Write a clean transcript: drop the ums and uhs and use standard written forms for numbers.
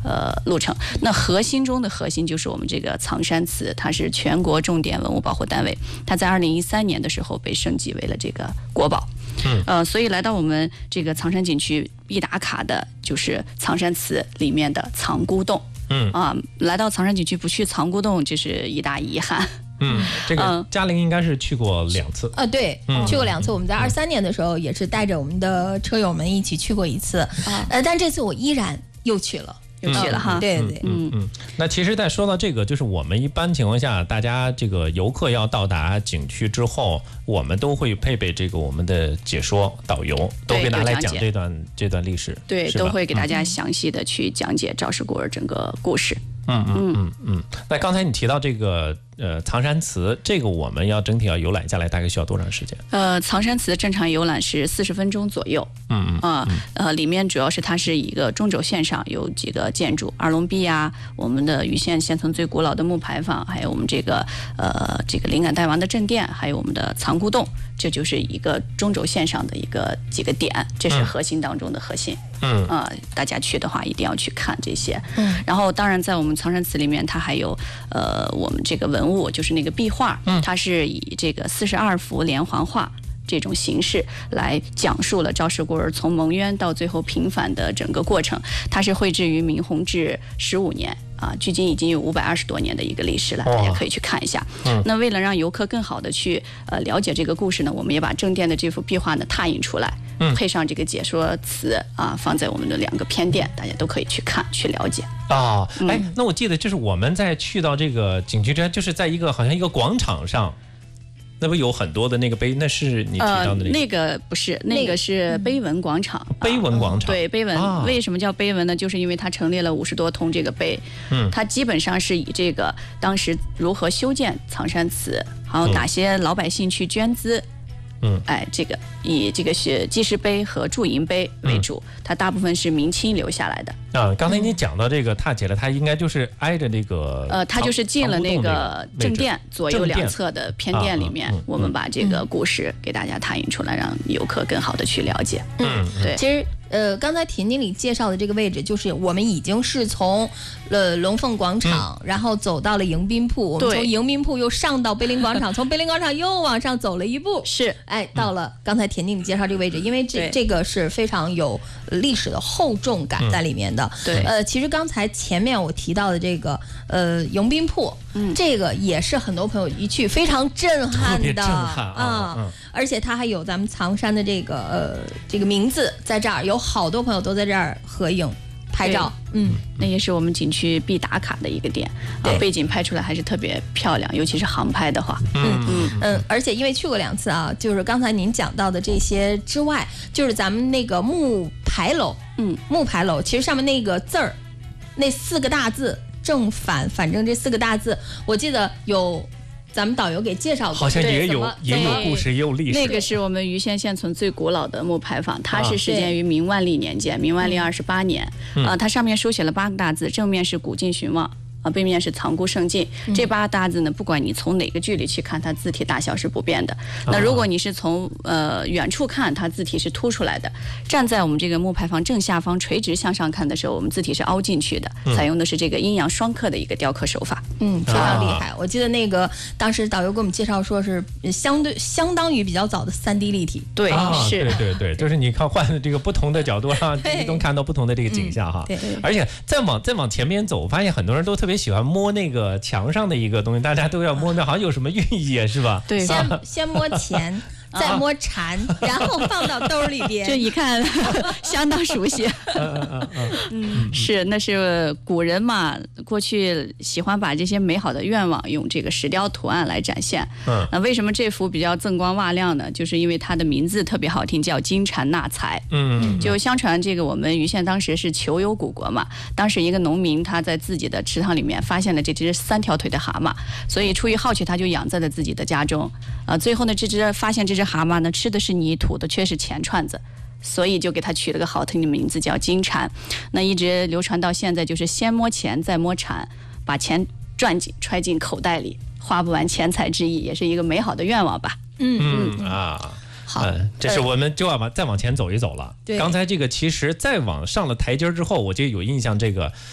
路程。那核心中的核心就是我们这个藏山祠，它是全国重点文物保护单位，它在2013年的时候被升级为了这个国宝。所以来到我们这个藏山景区必打卡的就是藏山祠里面的藏姑洞。来到藏山景区不去藏姑洞，这是一大遗憾。 这个嘉玲应该是去过2次。 对，去过2次。我们在23年的时候也是带着我们的车友们一起去过1次。但这次我依然又去了。 哈， 对对， 那其实，在说到这个，就是我们一般情况下，大家这个游客要到达景区之后，我们都会配备这个我们的解说导游，都会拿来讲这段历史， 对，都会给大家详细的去讲解赵氏孤儿整个故事。 那刚才你提到这个藏山祠，这个我们要整体要游览下来，大概需要多长时间？ 藏山祠正常游览是40分钟左右。里面主要是它是一个中轴线上有几个建筑，二龙壁啊，我们的盂县现存最古老的木牌坊，还有我们这个灵感大王的正殿，还有我们的藏姑洞，这就是一个中轴线上的几个点，这是核心当中的核心。大家去的话一定要去看这些。然后当然在我们藏山祠里面，它还有我们这个文物，就是那个壁画，它是以这个42幅连环画这种形式来讲述了赵氏孤儿从蒙冤到最后平反的整个过程。它是绘制于明弘治15年距今已经有520多年的一个历史了，大家可以去看一下。那为了让游客更好的去了解这个故事呢，我们也把正殿的这幅壁画呢拓印出来，配上这个解说词放在我们的2个偏殿，大家都可以去看去了解。 那我记得就是我们在去到这个景区之前，就是在好像一个广场上。那不有很多的那个碑，那是你提到的那个不是，那个是碑文广场。 碑文广场， 对，碑文为什么叫碑文呢？就是因为它陈列了50多通这个碑。它基本上是以这个当时如何修建藏山祠，还有哪些老百姓去捐资。这个以这个是记事碑和祝银碑为主，它大部分是明清留下来的。 刚才你讲到这个踏姐了，它应该就是挨着那个它就是进了那个正殿左右2侧的偏殿里面，我们把这个故事给大家拓印出来，让游客更好的去了解。对， 其实刚才田经理介绍的这个位置，就是我们已经是从龙凤广场，然后走到了迎宾铺，我们从迎宾铺又上到碑林广场，从碑林广场又往上走了一步， 是到了刚才田经理介绍这个位置，因为这个是非常有历史的厚重感在里面的。 对， 其实刚才前面我提到的这个迎宾铺，这个也是很多朋友一去非常震撼的， 特别震撼而且它还有咱们藏山的这个名字在这儿，有好多朋友都在这儿合影拍照。 那也是我们景区必打卡的一个点背景拍出来还是特别漂亮，尤其是航拍的话。 而且因为去过2次就是刚才您讲到的这些之外，就是咱们那个木牌楼，木牌楼其实上面那个字儿，那4个大字正反反正这4个大字，我记得有咱们导游给介绍过， 好像也有故事，也有历史。 那个是我们盂县现存最古老的木牌坊，它是始建于明万历年间，明万历28年。它上面书写了8个大字，正面是古今寻望。背面是藏姑圣境。这8个大字呢，不管你从哪个距离去看，它字体大小是不变的。那如果你是从远处看，它字体是凸出来的。站在我们这个木牌坊正下方垂直向上看的时候，我们字体是凹进去的，采用的是这个阴阳双刻的一个雕刻手法。 非常厉害。我记得那个当时导游给我们介绍说是相当于比较早的3D 立体。 对，是， 对，就是你看换这个不同的角度上，你都看到不同的这个景象哈。 对， 而且再往前面走，我发现很多人都特别喜欢摸那个墙上的一个东西，大家都要摸，那好像有什么寓意是吧？ 对， 先摸钱。再摸蝉，然后放到兜里边， 这一看相当熟悉。是，那是古人嘛，过去喜欢把这些美好的愿望用这个石雕图案来展现。那为什么这幅比较锃光瓦亮呢？就是因为它的名字特别好听，叫金蝉纳财。就相传这个我们盂县当时是求有古国嘛，当时一个农民他在自己的池塘里面发现了这只3条腿的蛤蟆，所以出于好奇他就养在了自己的家中。最后呢，发现这只蛤蟆呢吃的是泥土的，却是钱串子，所以就给它取了个好听的名字叫金蝉。那一直流传到现在，就是先摸钱再摸蝉，把钱揣进口袋里，花不完钱财之意，也是一个美好的愿望吧。 好， 这是我们就要再往前走一走了。刚才这个其实再往上了台阶之后，我就有印象，这个